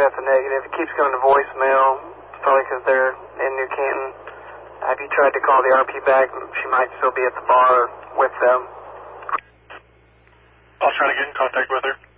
that's a negative. It keeps going to voicemail. It's probably because they're in New Canton. Have you tried to call the RP back? She might still be at the bar with them. I'll try to get in contact with her.